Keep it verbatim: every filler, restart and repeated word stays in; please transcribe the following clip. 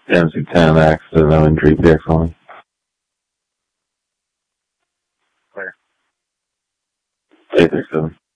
M C ten X to no injury P X one. Clear. eight six seven.